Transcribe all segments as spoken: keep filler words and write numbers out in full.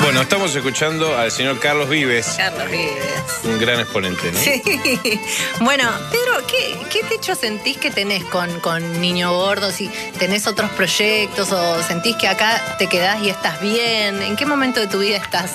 Bueno, estamos escuchando al señor Carlos Vives. Carlos Vives. Un gran exponente, ¿no? Sí. Bueno, Pedro, ¿qué, qué techo sentís que tenés con, con Niño Gordo? Si tenés otros proyectos o sentís que acá te quedás y estás bien. ¿En qué momento de tu vida estás?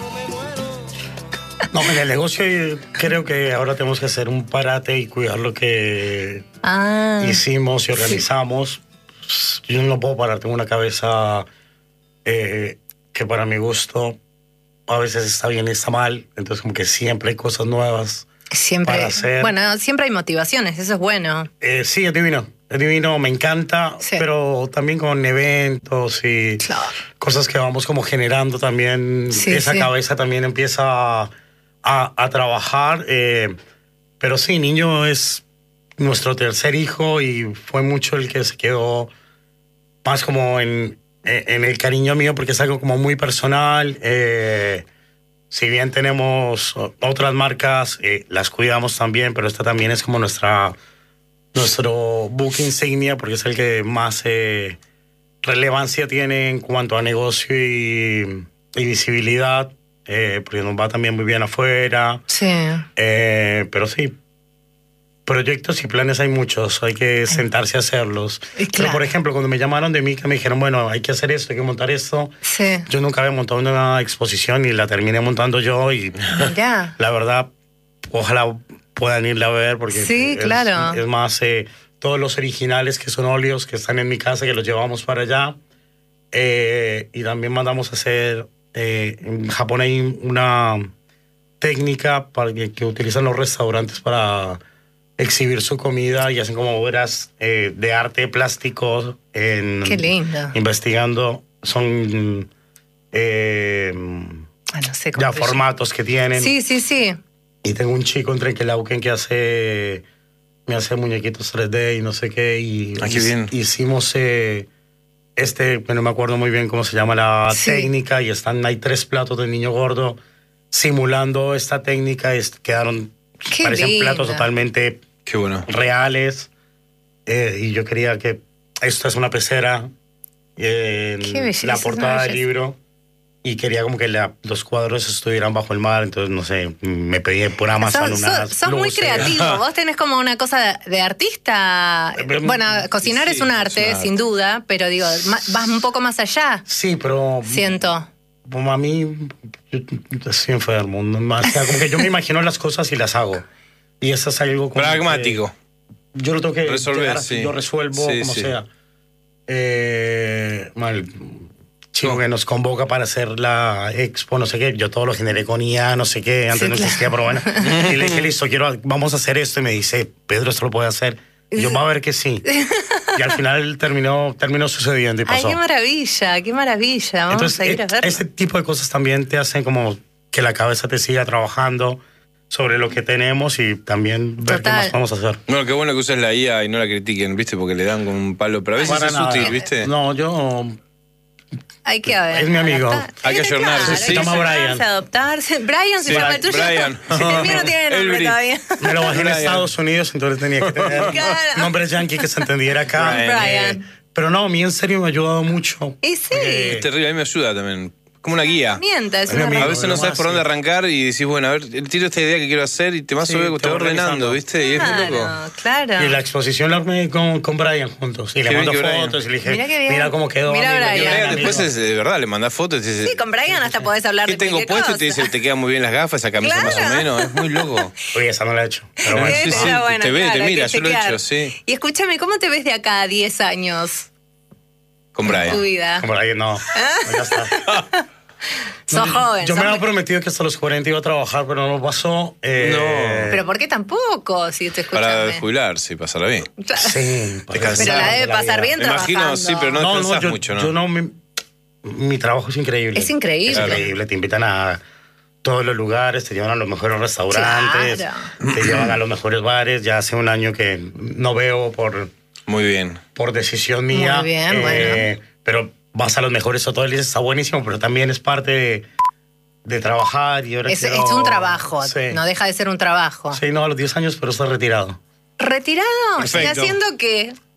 No, en el negocio creo que ahora tenemos que hacer un parate y cuidar lo que ah, hicimos y organizamos. Sí. Yo no puedo parar, tengo una cabeza eh, que para mi gusto a veces está bien y está mal. Entonces como que siempre hay cosas nuevas siempre, para hacer. Bueno, siempre hay motivaciones, eso es bueno. Eh, sí, es divino. Es divino, me encanta, sí. Pero también con eventos y claro. Cosas que vamos como generando también. Sí, esa sí. Cabeza también empieza a... A, a trabajar, eh, pero sí, Niño es nuestro tercer hijo y fue mucho el que se quedó más como en, en el cariño mío porque es algo como muy personal. Eh, si bien tenemos otras marcas, eh, las cuidamos también, pero esta también es como nuestra nuestro book insignia porque es el que más eh, relevancia tiene en cuanto a negocio y, y visibilidad. Eh, porque nos va también muy bien afuera. Sí. Eh, pero sí, proyectos y planes hay muchos, hay que sentarse a hacerlos. Claro. Pero, por ejemplo, cuando me llamaron de Mica, me dijeron, bueno, hay que hacer esto, hay que montar esto. Sí. Yo nunca había montado una exposición y la terminé montando yo y ya. La verdad, ojalá puedan irla a ver porque sí, es, claro. es más, eh, todos los originales que son óleos que están en mi casa, que los llevamos para allá. Eh, y también mandamos a hacer... Eh, en Japón hay una técnica para que, que utilizan los restaurantes para exhibir su comida y hacen como obras eh, de arte plástico en, qué lindo. Investigando son eh, ah, no sé cómo ya formatos que tienen. Sí, sí, sí. Y tengo un chico en Trenquelauquen que hace me hace muñequitos tres D y no sé qué y ah, qué bien. Hicimos eh, Este, no me acuerdo muy bien cómo se llama la sí. técnica, y están, hay tres platos de Niño Gordo simulando esta técnica, y quedaron, qué parecen linda. platos totalmente qué bueno. reales, eh, y yo quería que, esto es una pecera, eh, belleza, la portada del libro, y quería como que la, los cuadros estuvieran bajo el mar, entonces, no sé, me pedí por Amazon sos, unas sos, sos muy creativo, vos tenés como una cosa de, de artista. Bueno, cocinar sí, es un arte, es un sin arte. Duda, pero digo, vas un poco más allá. Sí, pero... Siento. Como a mí, yo, yo estoy enfermo, o sea, como que yo me imagino las cosas y las hago. Y eso es algo como pragmático. Yo lo tengo que resolver, así, sí. Yo resuelvo sí, como sí. sea. Eh, mal... chico que nos convoca para hacer la expo, no sé qué, yo todo lo generé con I A, no sé qué, antes sí, no existía, claro. Pero bueno, y le dije, listo, quiero, vamos a hacer esto, y me dice, Pedro, esto lo puede hacer, y yo, va a ver que sí, y al final terminó, terminó sucediendo y pasó. Ay, qué maravilla, qué maravilla, vamos Entonces, a ir a verlo. Este tipo de cosas también te hacen como que la cabeza te siga trabajando sobre lo que tenemos y también ver Total. Qué más vamos a hacer. Bueno, qué bueno que uses la I A y no la critiquen, ¿viste? Porque le dan con un palo, pero a veces Para es nada. útil, ¿viste? No, yo... Hay que ver. Es mi amigo. Hay que ayornarse. Claro, sí, se llama Brian. Adoptarse. Brian se sí, llama el tuyo. Brian. El mío no tiene nombre Elbri. todavía. Me lo bajé en Estados Unidos, entonces tenía que tener claro. nombre yankee que se entendiera acá. Brian. Eh, pero no, a mí en serio me ha ayudado mucho. Y sí. Eh, es terrible, a mí me ayuda también. Como una guía. Mienta, es Es una mi amigo. A veces no sabes por dónde arrancar y decís, bueno, a ver, tiro esta idea que quiero hacer y te vas Sí, a ver, te te va voy ordenando, organizando. ¿viste? Y es muy loco. Claro, claro. Y la exposición la armé con, con Brian juntos. Y Qué le mando bien que fotos y le dije, Mira qué bien. mira cómo quedó. Mira amigo, Brian. qué bien, Brian, después amigo. es de verdad, le mandás fotos y te dice, Sí, con Brian hasta podés hablar ¿qué de tengo cualquier puesto? cosa. Y te dice, te quedan muy bien las gafas, esa camisa Claro. más o menos. Es muy loco. Oye, esa no la he hecho. Pero bueno. Sí, Esa sí, era buena, te ve, te claro, hay mira, que yo lo he chequear. hecho, sí. Y escúchame, ¿cómo te ves de acá a diez años? Con Tu Brian. vida. Como Brian, no. Ya está. Sos No, joven. Yo sos me había muy- prometido que hasta los cuarenta iba a trabajar, pero no pasó. Eh, No. Pero ¿por qué tampoco? Si te Para escuchas. jubilarse y pasarla bien. Sí, para cansás. Pero la de debe la pasar vida. bien Me imagino, trabajando. sí, pero no No, no, descansás yo, mucho, ¿no? yo no, mi, mi trabajo es increíble. Es increíble. Es Claro. increíble, te invitan a todos los lugares, te llevan a los mejores restaurantes, Claro. te llevan a los mejores bares. Ya hace un año que no veo por, Muy bien. por decisión mía. Muy bien, eh, bueno. Pero vas a los mejores hoteles, está buenísimo, pero también es parte de, de trabajar. Y ahora Es, quiero- es un trabajo, Sí. no deja de ser un trabajo. Sí, no, a los diez años, pero está retirado. ¿Retirado? Perfecto. ¿Y haciendo qué?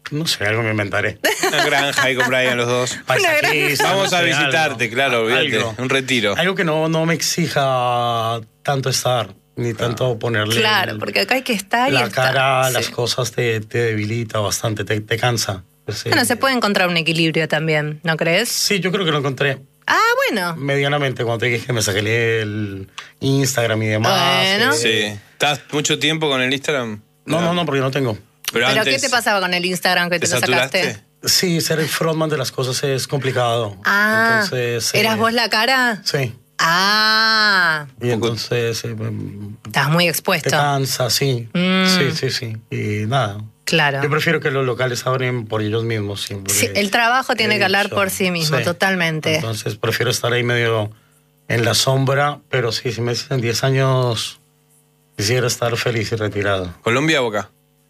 No sé, algo me inventaré. Una granja ahí con Brian los dos. Paisajista, Vamos no a sé, visitarte, algo, claro, olvídate. algo. Un retiro. Algo que no, no me exija tanto estar, ni tanto ponerle... Claro, el, porque acá hay que estar y la estar. cara, Sí. las cosas te, te debilita bastante, te, te cansa. Pues, Bueno, eh, se puede encontrar un equilibrio también, ¿no crees? Sí, yo creo que lo encontré. Ah, bueno. Medianamente, cuando te dije que me saqué el Instagram y demás. Bueno. eh, Sí. ¿Estás mucho tiempo con el Instagram? No, no, no, porque no tengo. Pero, ¿Pero antes, qué te pasaba con el Instagram que te, ¿te lo sacaste? saturaste? Sí, ser el frontman de las cosas es complicado. Ah, entonces, eh, ¿eras vos la cara? Sí. Ah, Y entonces eh, estás muy te expuesto. cansa, sí. Mm. Sí, sí, sí. Y nada. Claro. Yo prefiero que los locales abren por ellos mismos siempre. Sí, el trabajo tiene He que hablar dicho. por sí mismo, Sí. totalmente. Entonces prefiero estar ahí medio en la sombra, pero sí, si me dicen diez años, quisiera estar feliz y retirado. ¿Colombia o acá?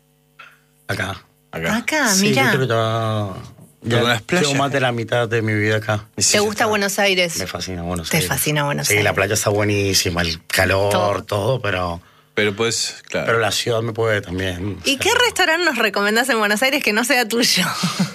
Acá. Acá. Acá, Sí, mira. yo creo que ya, ya Con las playas. llevo más de la mitad de mi vida acá. Y sí, ¿Te ya gusta está. Buenos Aires? Me fascina Buenos Te Aires. fascina Buenos Sí, Aires. la playa está buenísima, el calor, Todo. todo, pero, Pero pues, claro. pero la ciudad me puede también. ¿Y o qué sea, restaurante nos recomendás en Buenos Aires que no sea tuyo?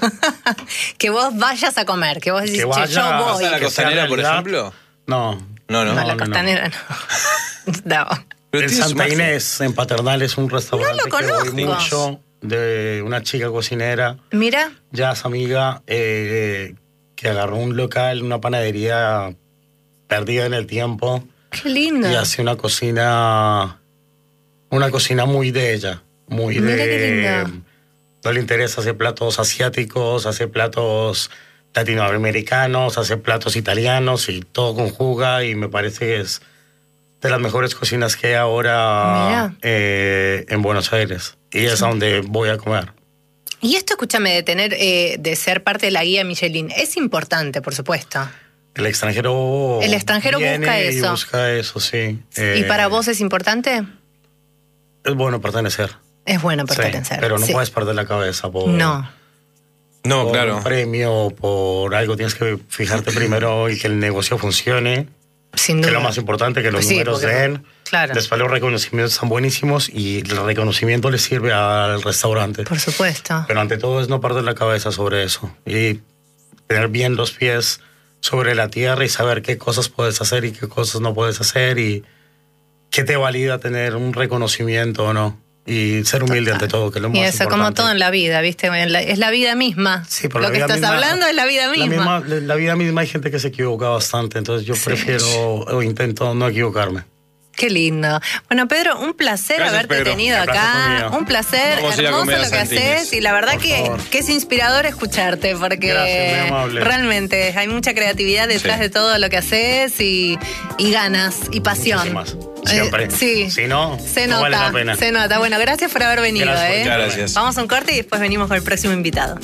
Que vos vayas a comer, que vos decís, Que che, vaya- yo ¿Vas voy. a la que costanera, sea por realidad. ejemplo? No. No, no. No, la no, no. costanera no. No. Pero En tiene su Santa magia. Inés, en Paternal, es un restaurante No lo que voy conozco. mucho, de una chica cocinera, Mira, ya es amiga, eh, que agarró un local, una panadería perdida en el tiempo qué lindo. y hace una cocina, una cocina muy de ella, muy Mira de... qué lindo. No le interesa hacer platos asiáticos, hace platos latinoamericanos, hace platos italianos y todo conjuga y me parece que es de las mejores cocinas que hay ahora eh, en Buenos Aires. Y es a donde voy a comer. Y esto, escúchame, de tener, eh, de ser parte de la guía Michelin, es importante, por supuesto. El extranjero El extranjero viene busca y eso. busca eso, sí. ¿Y Eh, para vos es importante? Es bueno pertenecer. Es bueno Sí, pertenecer. pero no sí. puedes perder la cabeza por, No. No, por claro. un premio, por algo. Tienes que fijarte primero y que el negocio funcione. Sin Que duda. es lo más importante, que los Pues sí, números porque- den. Claro. Después los reconocimientos están buenísimos y el reconocimiento le sirve al restaurante. Por supuesto. Pero ante todo es no perder la cabeza sobre eso y tener bien los pies sobre la tierra y saber qué cosas puedes hacer y qué cosas no puedes hacer y qué te valida tener un reconocimiento o no. Y ser humilde ante todo, que es lo más Y eso, importante. como todo en la vida, ¿viste? En la- es la vida misma. Sí, pero Lo la que vida estás misma- hablando es la vida La, misma. misma, la vida misma hay gente que se equivoca bastante, entonces yo Sí. prefiero o intento no equivocarme. Qué lindo. Bueno, Pedro, un placer Gracias, haberte Pedro. tenido El placer fue acá. mío. Un placer, Vamos a ir a hermoso comer a lo que Santines. haces. Y la verdad Por que, favor. que es inspirador escucharte, porque Gracias, muy amable. realmente hay mucha creatividad detrás Sí. de todo lo que haces y, y ganas y pasión. Muchísimas. Siempre. Eh, sí. Si no, Se no nota, vale la pena. se nota. Bueno, gracias por haber venido. Gracias por ¿eh? invitarme. Gracias. Vamos a un corte y después venimos con el próximo invitado.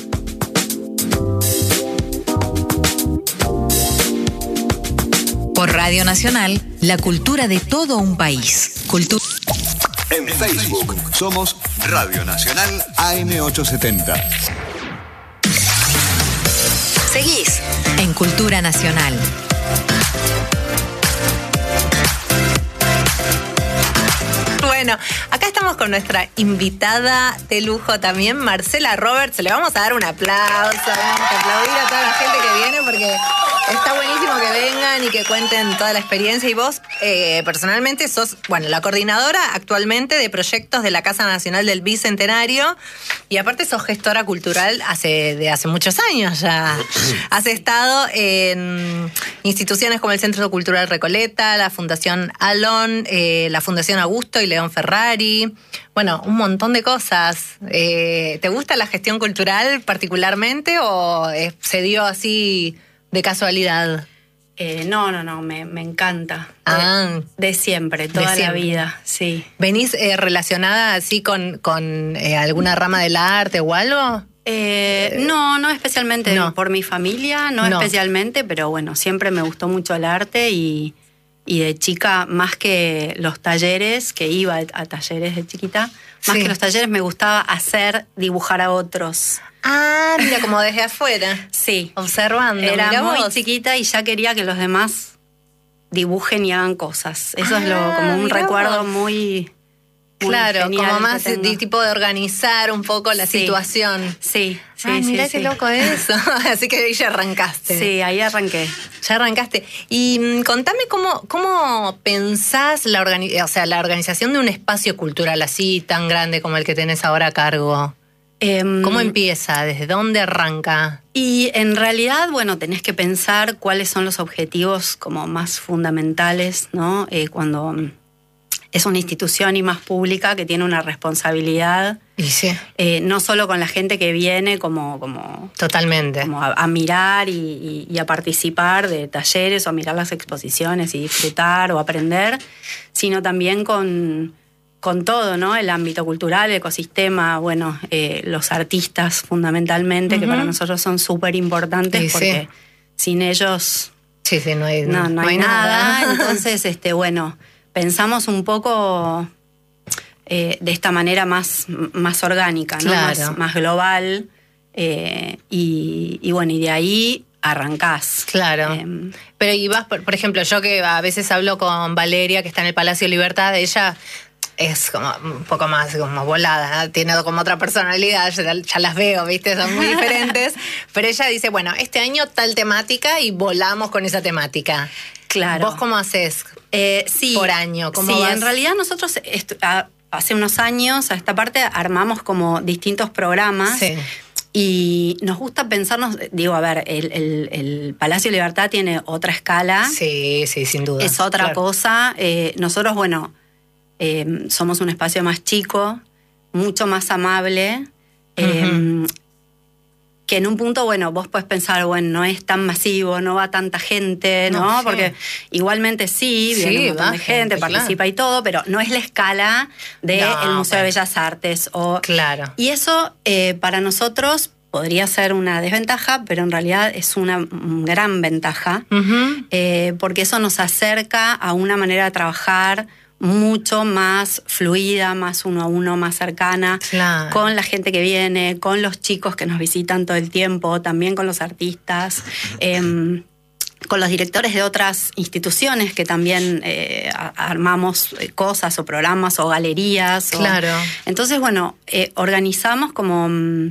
Por Radio Nacional, la cultura de todo un país. Cultura. En Facebook somos Radio Nacional A M ochocientos setenta. Seguís en Cultura Nacional. Bueno, acá estamos con nuestra invitada de lujo también, Marcela Roberts. Le vamos a dar un aplauso, vamos a aplaudir a toda la gente que viene porque está buenísimo que vengan y que cuenten toda la experiencia. Y vos, eh, personalmente, sos, bueno, la coordinadora actualmente de proyectos de la Casa Nacional del Bicentenario y aparte sos gestora cultural hace, de hace muchos años ya. Has estado en instituciones como el Centro Cultural Recoleta, la Fundación Alon, eh, la Fundación Augusto y León Ferrari. Bueno, un montón de cosas. Eh, ¿Te gusta la gestión cultural particularmente o eh, se dio así de casualidad? Eh, no, no, no, me, me encanta. De, Ah. de siempre, toda De siempre. la vida, sí. ¿Venís eh, relacionada así con, con eh, alguna rama del arte o algo? Eh, no, no especialmente no. por mi familia, no, No. especialmente, pero bueno, siempre me gustó mucho el arte y, y de chica, más que los talleres, que iba a talleres de chiquita, más Sí. que los talleres me gustaba hacer, dibujar a otros. Ah, mira, como desde afuera, Sí. observando. Era mirá muy vos. chiquita y ya quería que los demás dibujen y hagan cosas. Eso es lo Ah, como un mirá recuerdo vos. muy, muy claro, genial como más que de tipo de organizar un poco la sí. situación. Sí, sí, Ay, sí. mirá sí, qué sí. loco eso. Así que ahí ya arrancaste. Sí, ahí arranqué. Ya arrancaste. Y mm, contame cómo, cómo pensás la, organi- o sea, la organización de un espacio cultural así tan grande como el que tenés ahora a cargo. Eh, ¿Cómo empieza? ¿Desde dónde arranca? Y en realidad, bueno, tenés que pensar cuáles son los objetivos como más fundamentales, ¿no? Eh, cuando es una institución y más pública que tiene una responsabilidad. Y sí. Eh, no solo con la gente que viene como, como, Totalmente. como a, a mirar y, y, y a participar de talleres o a mirar las exposiciones y disfrutar o aprender, sino también con, con todo, ¿no? El ámbito cultural, el ecosistema, bueno, eh, los artistas fundamentalmente, uh-huh. que para nosotros son súper importantes sí, porque sí. sin ellos sí, sí, no hay, no, no no hay, hay nada. nada. Entonces, este, bueno, pensamos un poco eh, de esta manera más, más orgánica, ¿no? Claro. más, más global. Eh, y, y bueno, y de ahí arrancás. Claro. Eh, Pero y vas, por, por ejemplo, yo que a veces hablo con Valeria, que está en el Palacio Libertad, ella es como un poco más como volada, ¿no? Tiene como otra personalidad, ya, ya las veo, ¿viste? Son muy diferentes. Pero ella dice, bueno, este año tal temática y volamos con esa temática. Claro. ¿Vos cómo haces eh, sí, por año? ¿Cómo sí, vas? En realidad nosotros estu- a, hace unos años a esta parte armamos como distintos programas. Sí. Y nos gusta pensarnos, digo, a ver, el, el, el Palacio Libertad tiene otra escala. Sí, sí, sin duda. Es otra claro. cosa. Eh, nosotros, bueno, eh, somos un espacio más chico, mucho más amable. Eh, uh-huh. Que en un punto, bueno, vos podés pensar, bueno, no es tan masivo, no va tanta gente, ¿no? no sí. Porque igualmente sí, viene sí, un montón de gente, gente participa claro. y todo, pero no es la escala del no, Museo pero... de Bellas Artes. O... Claro. Y eso, eh, para nosotros, podría ser una desventaja, pero en realidad es una gran ventaja, uh-huh. eh, porque eso nos acerca a una manera de trabajar mucho más fluida, más uno a uno, más cercana, claro. con la gente que viene, con los chicos que nos visitan todo el tiempo, también con los artistas, eh, con los directores de otras instituciones que también eh, armamos cosas o programas o galerías. Claro. O... Entonces, bueno, eh, organizamos como,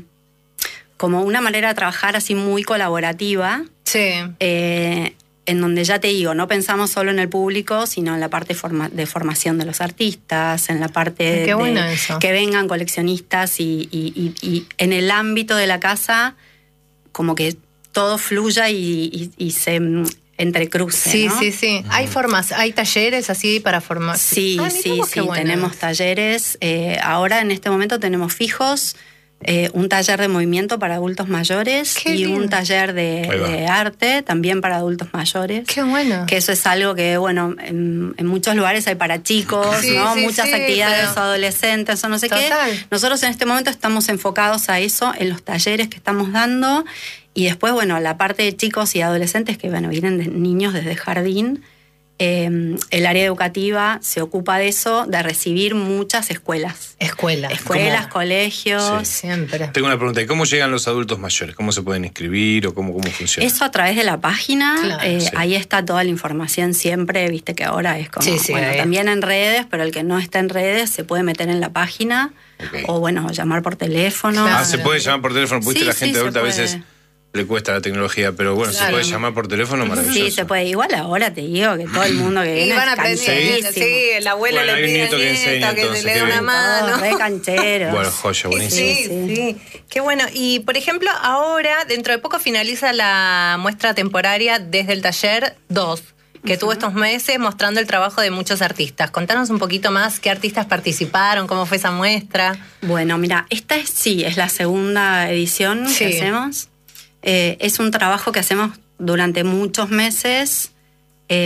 como una manera de trabajar así muy colaborativa. Sí. Eh, en donde ya te digo, no pensamos solo en el público, sino en la parte forma, de formación de los artistas, en la parte Qué de bueno eso. Que vengan coleccionistas y, y, y, y en el ámbito de la casa como que todo fluya y, y, y se entrecruce. Sí, ¿no? sí, sí. ¿Hay formas, hay talleres así para formar? Sí, ah, sí, sí, bueno tenemos talleres. Eh, ahora en este momento tenemos fijos. Eh, un taller de movimiento para adultos mayores Qué y bien. un taller de, de arte también para adultos mayores. Qué bueno. Que eso es algo que, bueno, en, en muchos lugares hay para chicos, sí, ¿no? Sí, Muchas sí, actividades pero... adolescentes o no sé Total. qué. Nosotros en este momento estamos enfocados a eso en los talleres que estamos dando y después, bueno, la parte de chicos y adolescentes que, bueno, vienen de niños desde jardín. Eh, el área educativa se ocupa de eso, de recibir muchas escuelas. Escuelas. Escuelas, ¿Cómo? colegios. Sí, siempre. Tengo una pregunta, ¿cómo llegan los adultos mayores? ¿Cómo se pueden inscribir o cómo, cómo funciona? Eso a través de la página, claro, eh, sí. ahí está toda la información siempre, viste que ahora es como, sí, sí, bueno, ahí. también en redes, pero el que no está en redes se puede meter en la página okay. o bueno, llamar por teléfono. Claro. Ah, se puede llamar por teléfono, porque sí, la gente sí, adulta a puede. veces le cuesta la tecnología, pero bueno, claro. se puede llamar por teléfono, maravilloso. Sí, se puede. Igual ahora te digo que todo el mundo que viene Y van es aprendiendo, cancherísimo. sí, el abuelo Bueno, le hay un pide nieto al que nieto enseña, que entonces, le dé qué una bien. mano. Todos re cancheros. Bueno, joya, buenísimo. Sí, sí, sí. Qué bueno. Y, por ejemplo, ahora, dentro de poco finaliza la muestra temporaria desde el taller dos, que uh-huh. tuvo estos meses mostrando el trabajo de muchos artistas. Contanos un poquito más qué artistas participaron, cómo fue esa muestra. Bueno, mira, esta es, sí, es la segunda edición sí. que hacemos. Eh, es un trabajo que hacemos durante muchos meses. Eh,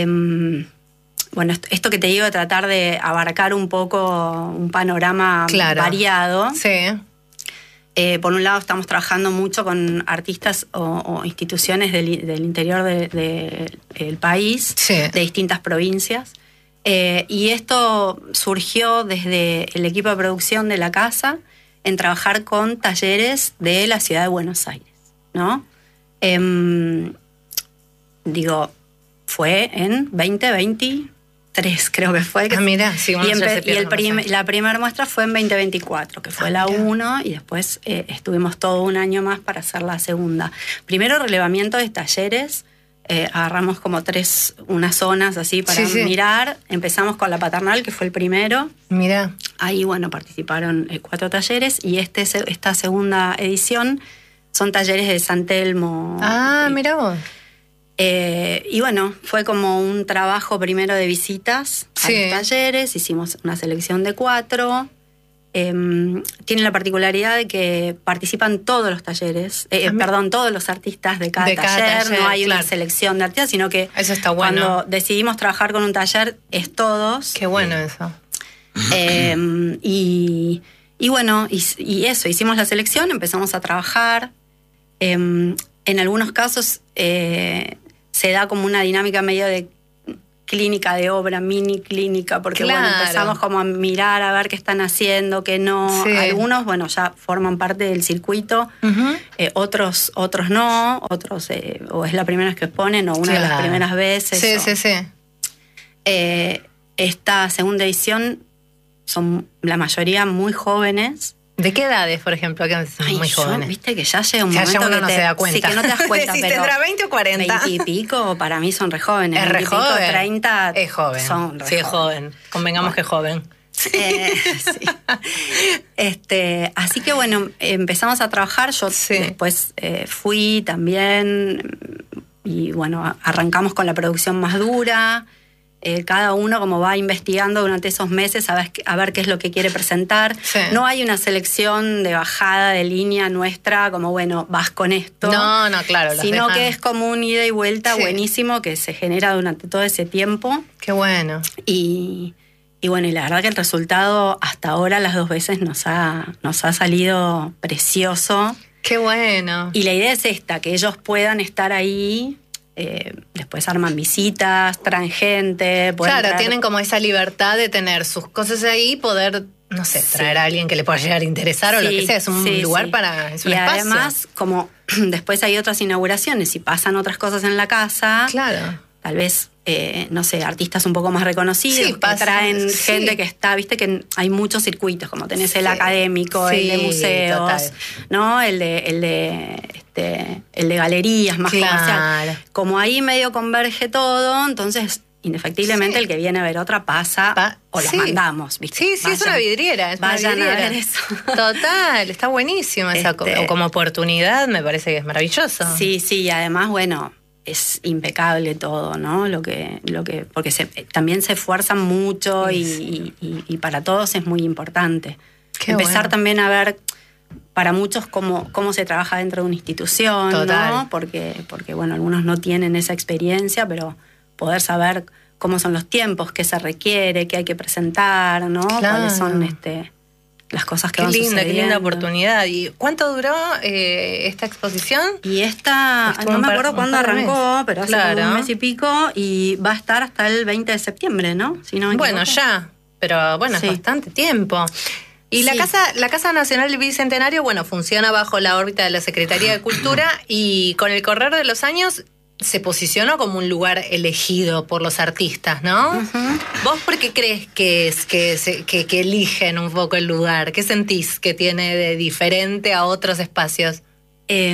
bueno, esto que te digo de tratar de abarcar un poco un panorama claro. variado. Sí. Eh, por un lado estamos trabajando mucho con artistas o, o instituciones del, del interior del de, de, país, sí. de distintas provincias. Eh, y esto surgió desde el equipo de producción de la casa en trabajar con talleres de la ciudad de Buenos Aires, ¿no? Eh, digo, fue en veinte veintitrés. tres creo que fue. Que ah, mira, sí, y, empe- y el prim- la primera muestra fue en veinte veinticuatro, que fue ah, la uno, y después eh, estuvimos todo un año más para hacer la segunda. Primero relevamiento de talleres, eh, agarramos como tres, unas zonas así para sí, sí. mirar. Empezamos con la paternal, que fue el primero. Mira. Ahí, bueno, participaron eh, cuatro talleres, y este esta segunda edición son talleres de San Telmo. Ah, mira vos. Eh, y bueno, fue como un trabajo primero de visitas sí. a los talleres, hicimos una selección de cuatro. Eh, tiene la particularidad de que participan todos los talleres, eh, perdón, todos los artistas de cada, de cada taller, taller, no hay claro. una selección de artistas, sino que eso está bueno. Cuando decidimos trabajar con un taller es todos. Qué bueno eso. Eh, y, y bueno, y, y eso, hicimos la selección, empezamos a trabajar. Eh, en algunos casos eh, se da como una dinámica medio de clínica de obra, mini clínica, porque claro. bueno, empezamos como a mirar, a ver qué están haciendo, qué no. Sí. Algunos, bueno, ya forman parte del circuito, uh-huh. eh, otros otros no, otros eh, o es la primera vez que exponen o una claro. de las primeras veces. Sí, o, sí, sí. Eh, esta segunda edición son la mayoría muy jóvenes. ¿De qué edades, por ejemplo? Que son Ay, muy yo, jóvenes. Viste que ya llega un ya momento uno que no te, se da cuenta. Sí, que no te das cuenta, si pero tendrá veinte o cuarenta. veinte y pico, para mí son re jóvenes. Es re joven. Pico, treinta es joven. Son re sí, es joven. Convengamos bueno. que es joven. Eh, sí. este, así que bueno, empezamos a trabajar. Yo sí. después eh, fui también y bueno, arrancamos con la producción más dura. Eh, cada uno como va investigando durante esos meses a ver, a ver qué es lo que quiere presentar. Sí. No hay una selección de bajada de línea nuestra como, bueno, vas con esto. No, no, claro. Sino dejan. que es como un ida y vuelta sí. buenísimo que se genera durante todo ese tiempo. Qué bueno. Y, y bueno, y la verdad que el resultado hasta ahora las dos veces nos ha, nos ha salido precioso. Qué bueno. Y la idea es esta, que ellos puedan estar ahí. Eh, después arman visitas, traen gente. Claro, traer... tienen como esa libertad de tener sus cosas ahí y poder, no sé, traer sí. a alguien que le pueda llegar a interesar o sí, lo que sea. Es un sí, lugar sí. para... Es un y espacio. Además, como después hay otras inauguraciones y pasan otras cosas en la casa, claro. tal vez, eh, no sé, artistas un poco más reconocidos sí, que pasa, traen sí. gente que está, viste que hay muchos circuitos, como tenés el sí. académico, sí, el de museos, total. ¿no? El de, el de este, el de galerías más claro. comercial. Como ahí medio converge todo, entonces indefectiblemente sí. el que viene a ver otra pasa pa o los sí. mandamos, ¿viste? Sí, sí, vayan, es una vidriera. Es vayan una vidriera. a ver eso. Total, está buenísimo esa este, co como oportunidad, me parece que es maravilloso. Sí, sí, y además, bueno, es impecable todo, ¿no? Lo que, lo que, porque se, también se esfuerzan mucho y, sí. y, y, y para todos es muy importante. Qué Empezar bueno. también a ver para muchos cómo, cómo se trabaja dentro de una institución, Total. ¿no? Porque, porque, bueno, algunos no tienen esa experiencia, pero poder saber cómo son los tiempos, qué se requiere, qué hay que presentar, ¿no? Claro. Cuáles son este, las cosas que qué van linda, sucediendo. Qué linda oportunidad. ¿Y cuánto duró eh, esta exposición? Y esta, Estuvo no me acuerdo cuándo arrancó, mes. pero hace claro. un mes y pico, y va a estar hasta el veinte de septiembre, ¿no? Si no me bueno, ya, pero bueno, sí. es bastante tiempo. Y sí. la Casa la Casa Nacional del Bicentenario, bueno, funciona bajo la órbita de la Secretaría de Cultura y con el correr de los años se posicionó como un lugar elegido por los artistas, ¿no? Uh-huh. ¿Vos por qué crees que es que, se, que, que eligen un poco el lugar? ¿Qué sentís que tiene de diferente a otros espacios? Eh,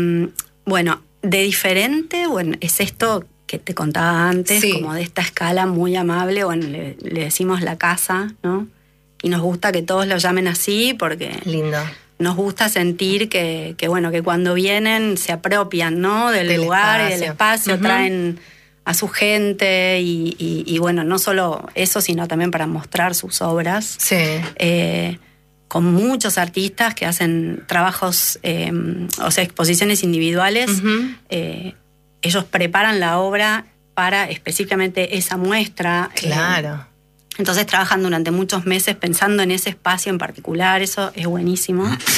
bueno, de diferente, bueno, es esto que te contaba antes, sí. como de esta escala muy amable, bueno, le, le decimos la casa, ¿no? Y nos gusta que todos lo llamen así porque... Lindo. Nos gusta sentir que, que, bueno, que cuando vienen se apropian, ¿no? Del, del lugar espacio. y del espacio, uh-huh. traen a su gente y, y, y, bueno, no solo eso, sino también para mostrar sus obras. Sí. Eh, con muchos artistas que hacen trabajos, eh, o sea, exposiciones individuales. Uh-huh. eh, ellos preparan la obra para específicamente esa muestra. Claro. Eh, Entonces trabajan durante muchos meses pensando en ese espacio en particular, eso es buenísimo. Sí.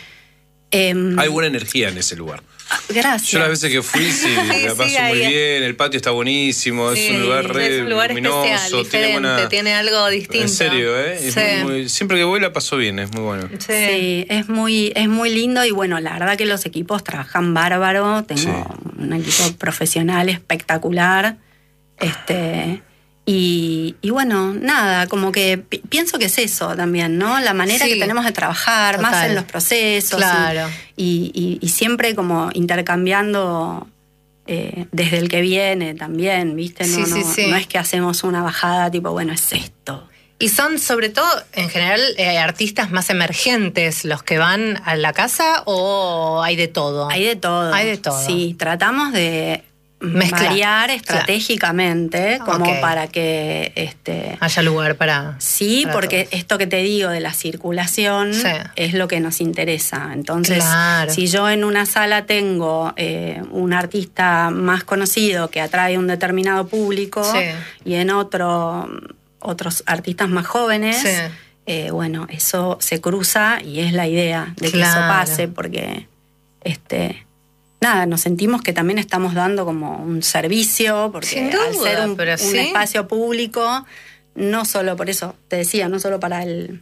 Eh, Hay buena energía en ese lugar. Gracias. Yo las veces que fui, sí, sí la paso sí, muy bien, el patio está buenísimo, sí, es un lugar re es un lugar luminoso, especial, tiene, buena... tiene algo distinto. En serio, ¿eh? Sí. Es muy, muy, siempre que voy la paso bien, es muy bueno. Sí, sí es, muy, es muy lindo y bueno, la verdad que los equipos trabajan bárbaro, tengo sí. un equipo profesional espectacular, este... Y, y bueno, nada, como que pi- pienso que es eso también, ¿no? La manera sí. que tenemos de trabajar, Total. más en los procesos. Claro. Y, y, y siempre como intercambiando eh, desde el que viene también, ¿viste? No, sí, sí, no, sí. no es que hacemos una bajada tipo, bueno, es esto. Y son, sobre todo, en general, eh, artistas más emergentes los que van a la casa, ¿o hay de todo? Hay de todo. Hay de todo. Sí, tratamos de Mezclar. variar estratégicamente, claro. como okay. para que este haya lugar para. Sí, para porque todos. Esto que te digo de la circulación sí. es lo que nos interesa. Entonces, claro. si yo en una sala tengo eh, un artista más conocido que atrae un determinado público sí. y en otro otros artistas más jóvenes, sí. eh, bueno, eso se cruza y es la idea de que claro. eso pase, porque este nada, nos sentimos que también estamos dando como un servicio, porque Sin duda, al ser un, pero un sí. espacio público, no solo por eso, te decía, no solo para el,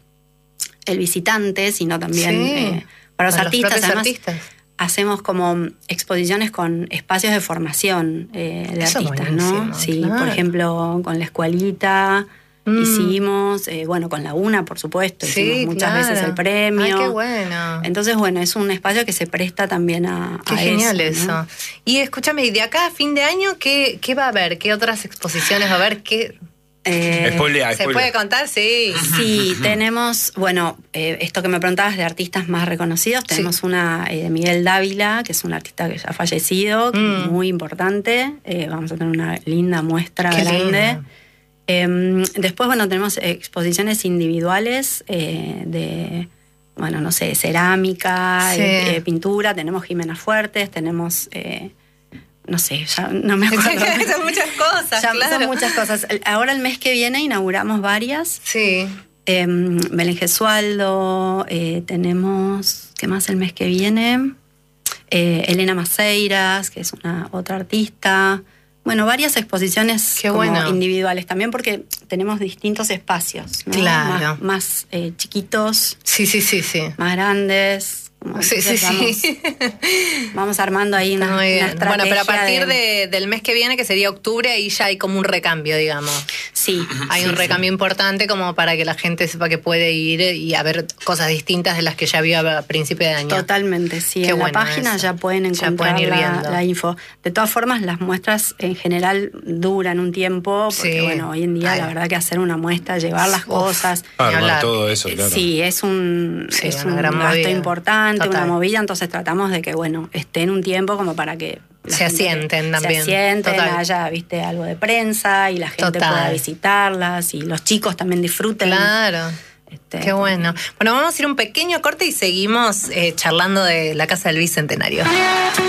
el visitante, sino también sí. eh, para los para artistas. Los Además, artistas. hacemos como exposiciones con espacios de formación eh, de eso artistas, ¿no? Sí, claro. por ejemplo, con la escuelita. Mm. Hicimos, eh, bueno, con la UNA, por supuesto, sí, hicimos muchas claro. veces el premio. Ay, qué bueno. Entonces, bueno, es un espacio que se presta también a, qué a genial eso, eso. ¿no? Y escúchame, ¿y de acá a fin de año qué, qué va a haber? ¿Qué otras exposiciones va a haber? ¿Qué... Eh, spoiler, ¿Se spoiler. puede contar? Sí. Sí, tenemos, bueno, eh, esto que me preguntabas de artistas más reconocidos, tenemos sí. una eh, de Miguel Dávila, que es un artista que ya ha fallecido, mm. muy importante. Eh, vamos a tener una linda muestra qué grande. Linda. Eh, después, bueno, tenemos exposiciones individuales eh, de, bueno, no sé, cerámica, sí. eh, eh, pintura. Tenemos Jimena Fuertes, tenemos, eh, no sé, ya no me acuerdo. Son muchas cosas, ya, claro. Son muchas cosas. Ahora el mes que viene inauguramos varias. Sí. Eh, Belén Gesualdo, eh, tenemos, ¿qué más el mes que viene? Eh, Elena Maceiras, que es una otra artista. Bueno, varias exposiciones Qué como bueno. individuales también, porque tenemos distintos espacios, ¿no? Claro. Más, más eh, chiquitos, sí, sí, sí, sí. más grandes. Como sí, sí, vamos, sí. Vamos armando ahí una, Muy bien. una estrategia. Bueno, pero a partir de... de, del mes que viene, que sería octubre, ahí ya hay como un recambio, digamos. Sí. Hay sí, un recambio sí. importante como para que la gente sepa que puede ir y a ver cosas distintas de las que ya vio a principio de año. Totalmente, sí. Qué en bueno la página eso. ya pueden encontrar ya pueden ir la, viendo. la info. De todas formas, las muestras en general duran un tiempo, porque sí. bueno, hoy en día Ay. la verdad que hacer una muestra, llevar las Uf. cosas... Armar todo eso, claro. Sí, es un, sí, es una un gran gasto movida. importante, Total. una movida, entonces tratamos de que, bueno, estén un tiempo como para que la se gente asienten también. Se asienten, Total. haya, viste, algo de prensa y la gente Total. pueda visitarlas y los chicos también disfruten. Claro. Este, Qué bueno. Bueno, vamos a ir un pequeño corte y seguimos eh, charlando de la Casa del Bicentenario.